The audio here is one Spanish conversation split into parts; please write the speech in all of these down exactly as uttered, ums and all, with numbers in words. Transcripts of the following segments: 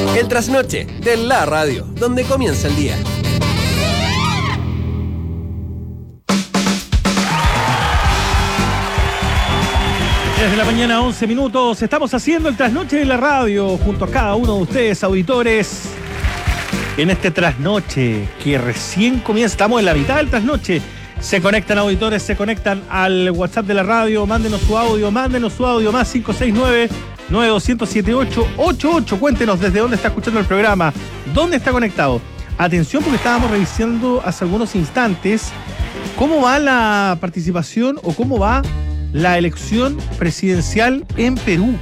El trasnoche de la radio, donde comienza el día. Desde la mañana, once minutos, estamos haciendo el trasnoche de la radio junto a cada uno de ustedes, auditores. En este trasnoche que recién comienza, estamos en la mitad del trasnoche. Se conectan auditores, se conectan al WhatsApp de la radio, mándenos su audio, mándenos su audio, más cinco seis nueve, nueve dos cero siete ocho ocho ocho. Cuéntenos desde dónde está escuchando el programa, dónde está conectado. Atención, porque estábamos revisando hace algunos instantes cómo va la participación o cómo va la elección presidencial en Perú.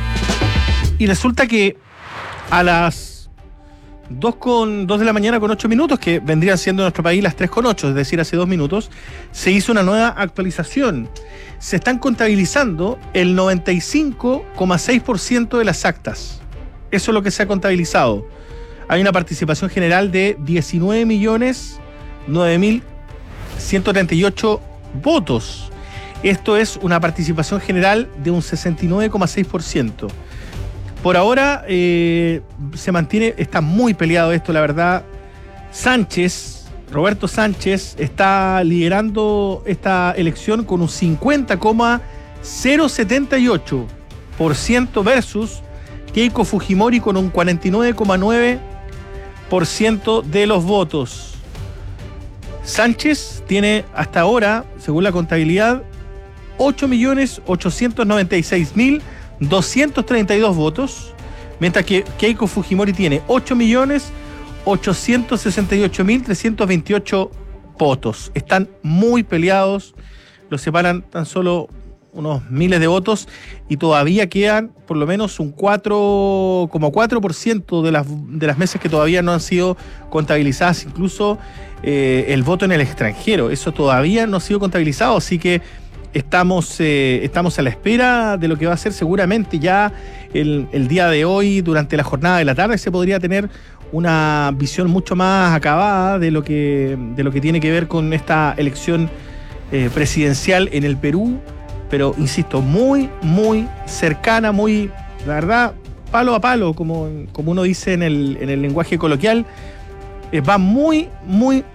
Y resulta que a las dos de la mañana con ocho minutos, que vendrían siendo en nuestro país las tres con ocho, es decir, hace dos minutos, se hizo una nueva actualización. Se están contabilizando el noventa y cinco coma seis por ciento de las actas. Eso es lo que se ha contabilizado. Hay una participación general de diecinueve millones nueve mil ciento treinta y ocho votos. Esto es una participación general de un sesenta y nueve coma seis por ciento. Por ahora eh, se mantiene, está muy peleado esto, la verdad. Sánchez, Roberto Sánchez, está liderando esta elección con un cincuenta coma cero setenta y ocho por ciento versus Keiko Fujimori con un cuarenta y nueve coma nueve por ciento de los votos. Sánchez tiene hasta ahora, según la contabilidad, ocho millones ochocientos noventa y seis mil doscientos treinta y dos votos, mientras que Keiko Fujimori tiene ocho millones ochocientos sesenta y ocho mil trescientos veintiocho votos. Están muy peleados, los separan tan solo unos miles de votos y todavía quedan por lo menos un cuatro coma cuatro por ciento de las, de las mesas que todavía no han sido contabilizadas, incluso eh, el voto en el extranjero, eso todavía no ha sido contabilizado, así que Estamos, eh, estamos a la espera de lo que va a ser seguramente ya el, el día de hoy, durante la jornada de la tarde, se podría tener una visión mucho más acabada de lo que, de lo que tiene que ver con esta elección eh, presidencial en el Perú, pero insisto, muy, muy cercana, muy, la verdad, palo a palo, como, como uno dice en el, en el lenguaje coloquial, eh, va muy, muy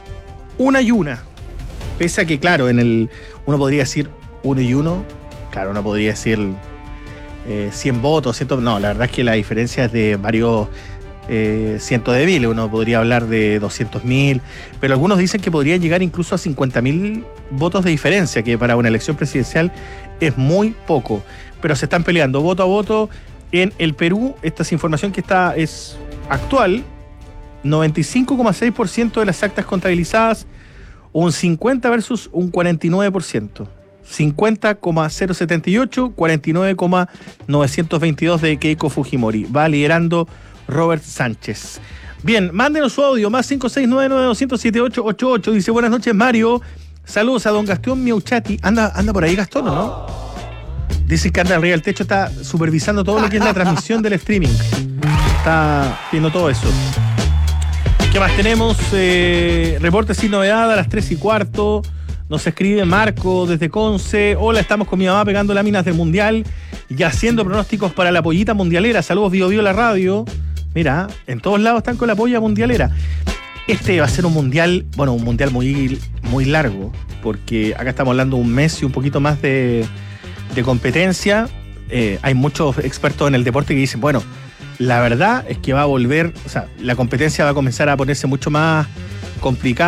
una y una. Pese a que, claro, en el uno podría decir uno y uno, claro, uno podría decir eh, cien votos, cien, no, la verdad es que la diferencia es de varios eh, cientos de miles, uno podría hablar de doscientos mil, pero algunos dicen que podrían llegar incluso a cincuenta mil votos de diferencia, que para una elección presidencial es muy poco, pero se están peleando voto a voto en el Perú. Esta es información que está, es actual, noventa y cinco coma seis por ciento de las actas contabilizadas, un cincuenta versus un cuarenta y nueve por ciento. cincuenta coma cero setenta y ocho, cuarenta y nueve coma novecientos veintidós de Keiko Fujimori. Va liderando Robert Sánchez. Bien, mándenos su audio, más cinco seis nueve, nueve dos cero siete ocho ocho ocho. Dice, buenas noches, Mario. Saludos a don Gastón Miauchati. ¿Anda, anda por ahí, Gastón, o no? Dice que anda arriba del techo, está supervisando todo lo que es la transmisión del streaming. Está viendo todo eso. ¿Qué más tenemos? Eh, reporte sin novedad a las tres y cuarto. Nos escribe Marco desde Conce. Hola, estamos con mi mamá pegando láminas del Mundial y haciendo pronósticos para la pollita mundialera. Saludos, Bio Bio la radio. Mira, en todos lados están con la polla mundialera. Este va a ser un mundial, bueno, un mundial muy, muy largo, porque acá estamos hablando de un mes y un poquito más de, de competencia. Eh, hay muchos expertos en el deporte que dicen, bueno, la verdad es que va a volver, o sea, la competencia va a comenzar a ponerse mucho más complicada.